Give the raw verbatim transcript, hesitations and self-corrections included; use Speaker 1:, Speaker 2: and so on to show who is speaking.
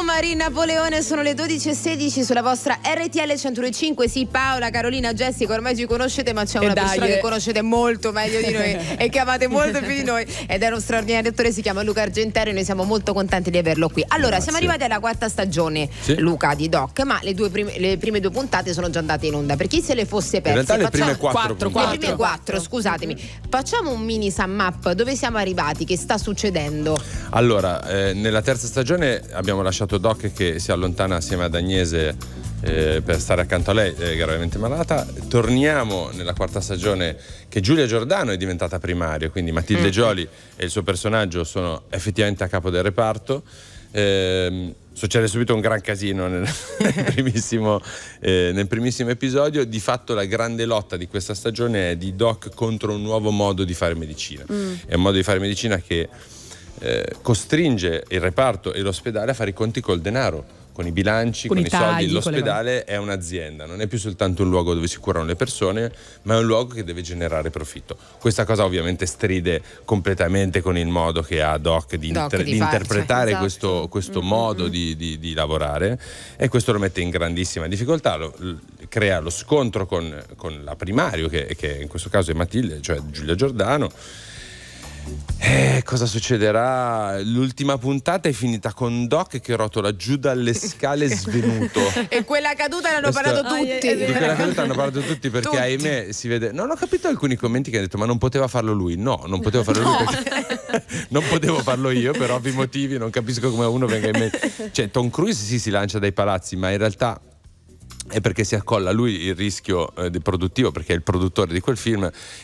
Speaker 1: Marin Napoleone, sono le dodici e sedici sulla vostra R T L centodue e cinque. Sì, Paola, Carolina, Jessica, ormai ci conoscete, ma c'è una
Speaker 2: E
Speaker 1: persona
Speaker 2: dai,
Speaker 1: che
Speaker 2: eh.
Speaker 1: conoscete molto meglio di noi e che amate molto più di noi, ed è uno straordinario attore, si chiama Luca Argentero, e noi siamo molto contenti di averlo qui. Allora,
Speaker 3: Grazie.
Speaker 1: siamo arrivati alla quarta stagione,
Speaker 3: Sì.
Speaker 1: Luca, di Doc, ma le, due prime, le prime due puntate sono già andate in onda. Per chi se le fosse perse,
Speaker 3: In realtà le
Speaker 1: facciamo-
Speaker 3: prime quattro,
Speaker 2: quattro,
Speaker 1: le prime quattro, scusatemi, facciamo un mini sum up. Dove siamo arrivati? Che sta succedendo?
Speaker 3: Allora, eh, nella terza stagione abbiamo lasciato Doc che si allontana assieme ad Agnese eh, per stare accanto a lei, eh, gravemente malata. Torniamo nella quarta stagione che Giulia Giordano è diventata primario, quindi Matilde
Speaker 1: Mm.
Speaker 3: Gioli e il suo personaggio sono effettivamente a capo del reparto. Eh, succede subito un gran casino nel, nel, primissimo, eh, nel primissimo episodio. Di fatto la grande lotta di questa stagione è di Doc contro un nuovo modo di fare medicina.
Speaker 1: Mm.
Speaker 3: È un modo di fare medicina che eh, costringe il reparto e l'ospedale a fare i conti col denaro, con i bilanci,
Speaker 2: Con
Speaker 3: con,
Speaker 2: i
Speaker 3: i soldi.
Speaker 2: tagli, con le
Speaker 3: L'ospedale è un'azienda, non è più soltanto un luogo dove si curano le persone, ma è un luogo che deve generare profitto. Questa cosa ovviamente stride completamente con il modo che ha Doc di,
Speaker 1: Doc
Speaker 3: inter-
Speaker 1: di
Speaker 3: di
Speaker 1: farci,
Speaker 3: interpretare
Speaker 1: esatto.
Speaker 3: questo, questo
Speaker 1: Mm-hmm.
Speaker 3: modo di, di, di lavorare, e questo lo mette in grandissima difficoltà, lo, l- crea lo scontro con, con la primario, che, che in questo caso è Matilde, cioè Giulia Giordano. Eh, cosa succederà? L'ultima puntata è finita con Doc che rotola giù dalle scale svenuto.
Speaker 1: E quella caduta ne hanno
Speaker 3: Questo-
Speaker 1: parlato
Speaker 2: Ah,
Speaker 1: tutti.
Speaker 2: è
Speaker 3: Di quella caduta hanno parlato tutti perché
Speaker 1: Tutti.
Speaker 3: ahimè si vede. Non ho capito alcuni commenti che hanno detto ma non poteva farlo lui. No, non poteva farlo lui perché non potevo farlo io per ovvi motivi. Non capisco come uno venga in mente. Cioè Tom Cruise sì, si lancia dai palazzi, ma in realtà è perché si accolla lui il rischio eh, di produttivo, perché è il produttore di quel film,